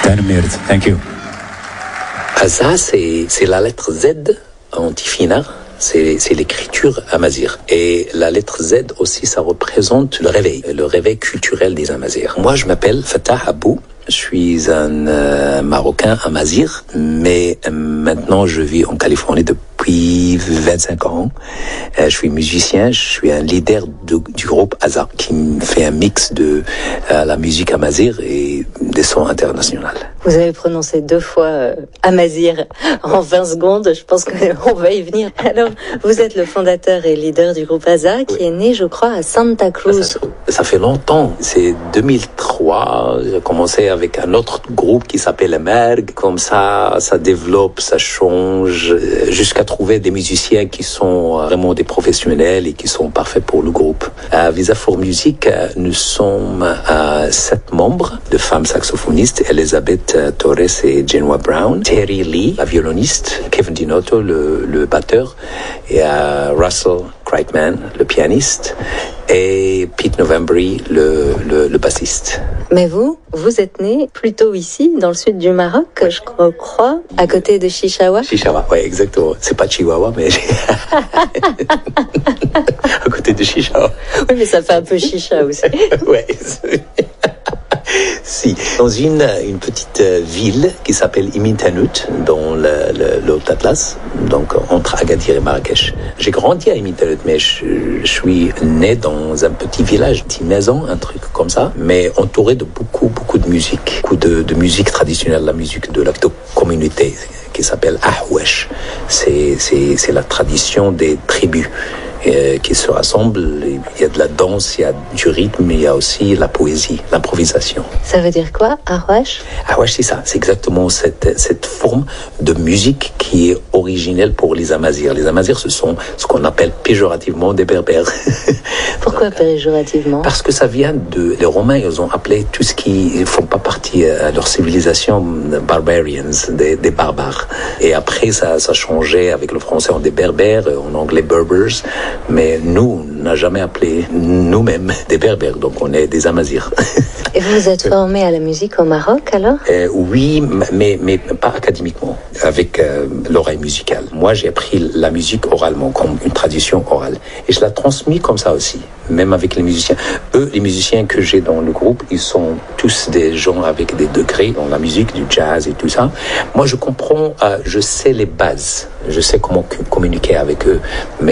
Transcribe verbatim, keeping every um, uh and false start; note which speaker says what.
Speaker 1: Thank you.
Speaker 2: Ça, c'est, c'est la lettre Z en tifina. C'est, c'est l'écriture amazigh. Et la lettre Z aussi, ça représente le réveil, le réveil culturel des Amazirs. Moi, je m'appelle Fatah Abou. Je suis un euh, Marocain amazigh, mais euh, maintenant je vis en Californie depuis vingt-cinq ans. Euh, je suis musicien, je suis un leader de, du groupe Aza, qui fait un mix de euh, la musique amazigh et des sons internationaux.
Speaker 3: Vous avez prononcé deux fois euh, amazigh en vingt secondes, je pense qu'on va y venir. Alors, vous êtes le fondateur et leader du groupe Aza, qui oui. est né, je crois, à Santa Cruz.
Speaker 2: Ça, ça fait longtemps, c'est deux mille trois, j'ai commencé avec un autre groupe qui s'appelle Merg. Comme ça, ça développe, ça change, jusqu'à trouver des musiciens qui sont vraiment des professionnels et qui sont parfaits pour le groupe. À Visa for Music, nous sommes à sept membres, de femmes saxophonistes, Elisabeth Torres et Genoa Brown, Terry Lee, la violoniste, Kevin Dinotto, le, le batteur, et uh, Russell Kreitman, le pianiste, et Pete Novembry, le, le, le bassiste.
Speaker 3: Mais vous, vous êtes né plutôt ici, dans le sud du Maroc, ouais. je crois, à côté de Chichaoua.
Speaker 2: Chichaoua, oui, exactement. C'est pas Chihuahua, mais à côté de Chichaoua.
Speaker 3: Oui, mais ça fait un peu chicha aussi.
Speaker 2: Oui. Si, dans une, une petite ville qui s'appelle Imin Tanout, dans le, le, le Haut-Atlas, donc entre Agadir et Marrakech. J'ai grandi à Imin Tanout, mais je, je suis né dans un petit village, une petite maison, un truc comme ça, mais entouré de beaucoup, beaucoup de musique, beaucoup de, de musique traditionnelle, la musique de la communauté qui s'appelle Ahwesh. C'est, c'est, c'est la tradition des tribus. Euh, qui se rassemblent. Il y a de la danse, il y a du rythme, il y a aussi la poésie, l'improvisation.
Speaker 3: Ça veut dire quoi, Ahwesh?
Speaker 2: Ahwesh, c'est ça. C'est exactement cette, cette forme de musique qui est originelle pour les Amazirs. Les Amazirs, ce sont ce qu'on appelle péjorativement des Berbères.
Speaker 3: Pourquoi péjorativement?
Speaker 2: Parce que ça vient de... Les Romains, ils ont appelé tout ce qui ne font pas partie à leur civilisation barbarians, des, des barbares. Et après, ça, ça changeait avec le français, on des Berbères, en anglais Berbers. Mais nous, on n'a jamais appelé nous-mêmes des Berbères, donc on est des Amazirs.
Speaker 3: Et vous vous êtes formé à la musique au Maroc, alors?
Speaker 2: euh, Oui, mais, mais pas académiquement, avec euh, l'oreille musicale. Moi, j'ai appris la musique oralement, comme une tradition orale. Et je la transmis comme ça aussi, même avec les musiciens. Eux, les musiciens que j'ai dans le groupe, ils sont tous des gens avec des degrés dans la musique, du jazz et tout ça. Moi, je comprends, euh, je sais les bases, je sais comment communiquer avec eux. Mais